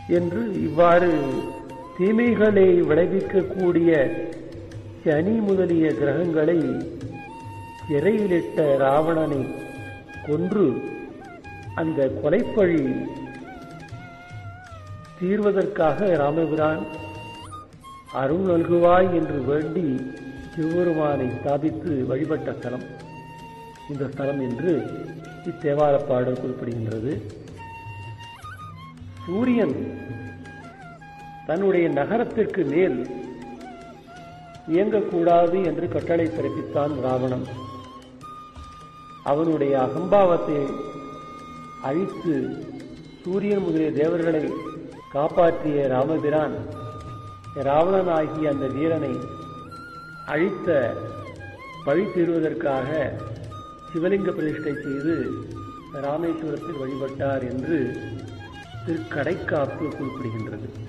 என்று இவ்வாறு தீமைகளை விளைவிக்கக்கூடிய சனி முதலிய கிரகங்களை சிறையிலிட்ட ராவணனை கொன்று அந்த கொலைப்பழி தீர்வதற்காக ராமபிரான் அருள் நல்குவாய் என்று வேண்டி சிவபெருமானை ஸ்தாபித்து வழிபட்ட ஸ்தலம் இந்த ஸ்தலம் என்று இத்தேவார பாடல் குறிப்பிடுகின்றது. சூரியன் தன்னுடைய நகரத்திற்கு மேல் இயங்கக்கூடாது என்று கட்டளை பிறப்பித்தான் ராவணன். அவனுடைய அகம்பாவத்தை அழித்து சூரியன் முதலிய தேவர்களை காப்பாற்றிய ராமபிரான் ராவணனாகிய அந்த வீரனை அழித்த பழி தீர்வதற்காக சிவலிங்க பிரதிஷ்டை செய்து ராமேஸ்வரத்தில் வழிபட்டார் என்று திருக்கடைக்காப்பு குறிப்பிடுகின்றது.